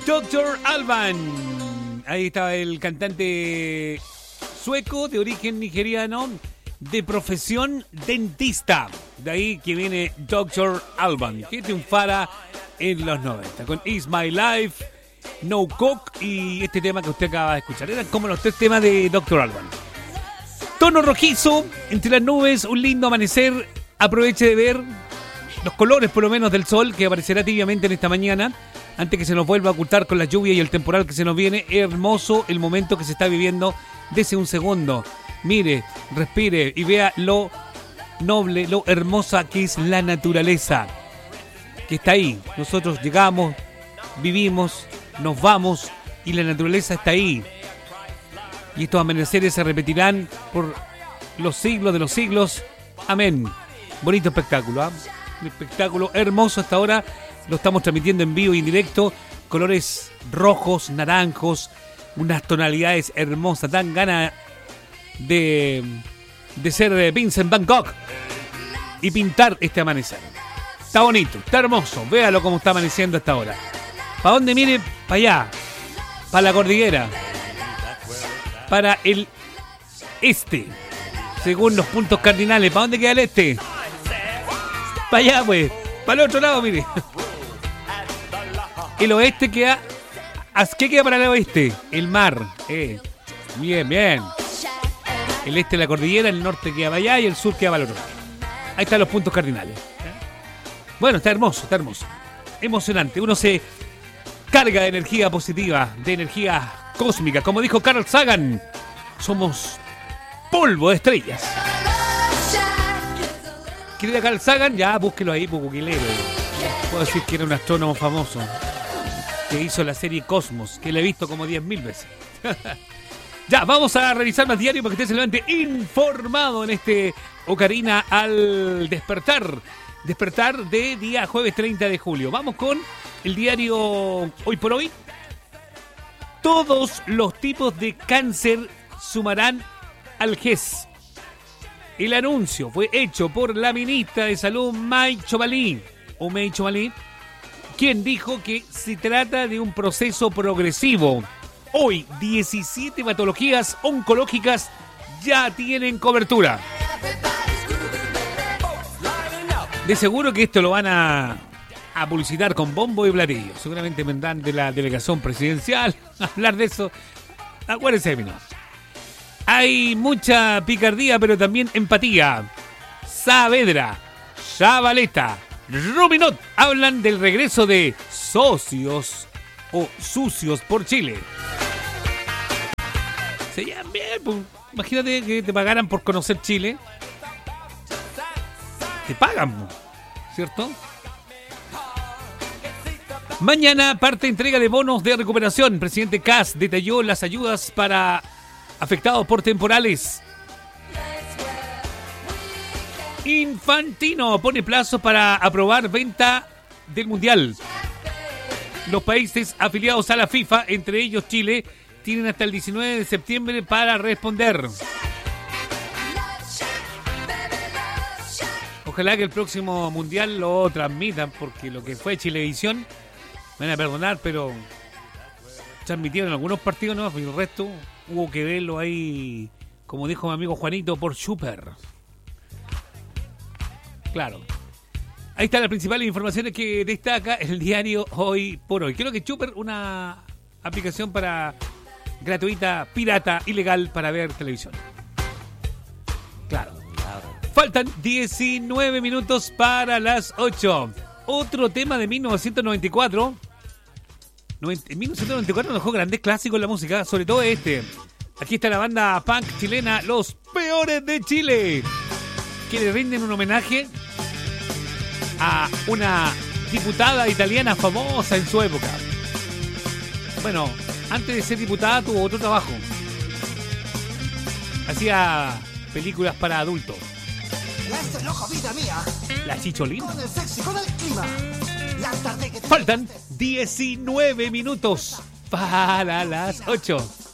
Dr. Alban. Ahí estaba el cantante sueco de origen nigeriano, de profesión dentista. De ahí que viene Dr. Alban, que triunfara en los 90 con It's My Life, No Coke y este tema que usted acaba de escuchar. Eran como los 3 temas de Dr. Alban. Tono rojizo, entre las nubes, un lindo amanecer. Aproveche de ver los colores, por lo menos, del sol que aparecerá tibiamente en esta mañana, antes que se nos vuelva a ocultar con la lluvia y el temporal que se nos viene. Hermoso el momento que se está viviendo. Dese un segundo, mire, respire y vea lo noble, lo hermosa que es la naturaleza, que está ahí. Nosotros llegamos, vivimos, nos vamos y la naturaleza está ahí. Y estos amaneceres se repetirán por los siglos de los siglos. Amén. Bonito espectáculo, ¿eh? Un espectáculo hermoso hasta ahora. Lo estamos transmitiendo en vivo y en directo. Colores rojos, naranjos, unas tonalidades hermosas. Dan ganas de ser Vincent Van Gogh y pintar este amanecer. Está bonito, está hermoso. Véalo cómo está amaneciendo hasta ahora. ¿Para dónde mire? Para allá. Para la cordillera. Para el este. Según los puntos cardinales. ¿Para dónde queda el este? Para allá, pues. Para el otro lado, mire. El oeste queda... ¿Qué queda para el oeste? El mar. Bien, bien. El este la cordillera, el norte queda para allá y el sur queda para el otro lado. Ahí están los puntos cardinales. Bueno, está hermoso, está hermoso. Emocionante. Uno se carga de energía positiva, de energía cósmica. Como dijo Carl Sagan, somos polvo de estrellas. Querida Carl Sagan, ya búsquelo ahí, Pucuquilero. Puedo decir que era un astrónomo famoso que hizo la serie Cosmos, que la he visto como 10.000 veces. Ya, vamos a revisar más diario para que usted se levante informado en este Ocarina al despertar. Despertar de día jueves 30 de julio. Vamos con el diario Hoy por Hoy. Todos los tipos de cáncer sumarán al GES. El anuncio fue hecho por la ministra de Salud, May Chomalí, quien dijo que se trata de un proceso progresivo. Hoy, 17 patologías oncológicas ya tienen cobertura. De seguro que esto lo van a publicitar con bombo y platillo. Seguramente vendrán de la delegación presidencial a hablar de eso. Acuérdense de mí, no. Hay mucha picardía, pero también empatía. Saavedra, Zabaleta, Ruminot hablan del regreso de socios o sucios por Chile. Se llaman bien, pues. Imagínate que te pagaran por conocer Chile. Te pagan, ¿cierto? Mañana parte entrega de bonos de recuperación. Presidente Kast detalló las ayudas para afectados por temporales. Infantino pone plazo para aprobar venta del Mundial. Los países afiliados a la FIFA, entre ellos Chile, tienen hasta el 19 de septiembre para responder. Ojalá que el próximo Mundial lo transmitan, porque lo que fue Chilevisión, me van a perdonar, pero transmitieron algunos partidos, ¿no? Y el resto hubo que verlo ahí, como dijo mi amigo Juanito, por Super. Claro. Ahí están las principales informaciones que destaca el diario Hoy por Hoy. Creo que Super, una aplicación gratuita, pirata, ilegal para ver televisión. Claro. Faltan 19 minutos para las 8. Otro tema de 1994. En 1994 nos dejó grandes clásicos en la música, sobre todo este. Aquí está la banda punk chilena Los Peores de Chile, que le rinden un homenaje a una diputada italiana famosa en su época. Bueno, antes de ser diputada tuvo otro trabajo. Hacía películas para adultos. La Chicholina. Faltan 19 minutos para las 8.